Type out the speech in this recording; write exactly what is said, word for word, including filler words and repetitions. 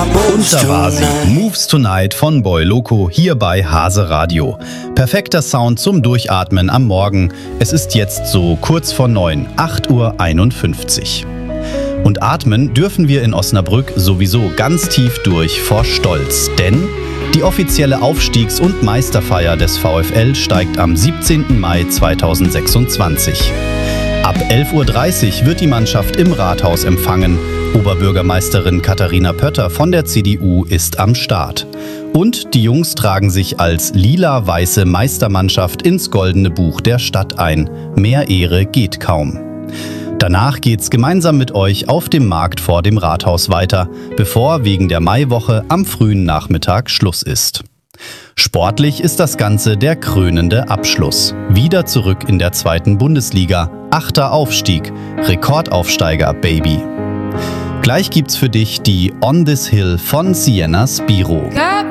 Und da war sie, Moves Tonight von Boy Loco, hier bei Hase Radio. Perfekter Sound zum Durchatmen am Morgen. Es ist jetzt so kurz vor neun, acht Uhr einundfünfzig. Und atmen dürfen wir in Osnabrück sowieso ganz tief durch vor Stolz, denn die offizielle Aufstiegs- und Meisterfeier des VfL steigt am siebzehnten Mai zweitausendsechsundzwanzig. Ab elf Uhr dreißig wird die Mannschaft im Rathaus empfangen. Oberbürgermeisterin Katharina Pötter von der C D U ist am Start. Und die Jungs tragen sich als lila-weiße Meistermannschaft ins goldene Buch der Stadt ein. Mehr Ehre geht kaum. Danach geht's gemeinsam mit euch auf dem Markt vor dem Rathaus weiter, bevor wegen der Maiwoche am frühen Nachmittag Schluss ist. Sportlich ist das Ganze der krönende Abschluss. Wieder zurück in der zweiten Bundesliga. Achter Aufstieg. Rekordaufsteiger, Baby. Gleich gibt's für dich die On This Hill von Sienna Spiro.